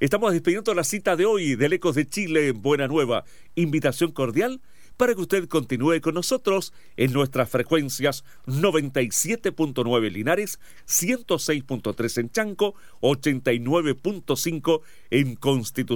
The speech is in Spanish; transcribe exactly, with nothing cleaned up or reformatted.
Estamos despidiendo la cita de hoy del Ecos de Chile en Buena Nueva. Invitación cordial para que usted continúe con nosotros en nuestras frecuencias noventa y siete punto nueve Linares, ciento seis punto tres en Chanco, ochenta y nueve punto cinco en Constitución.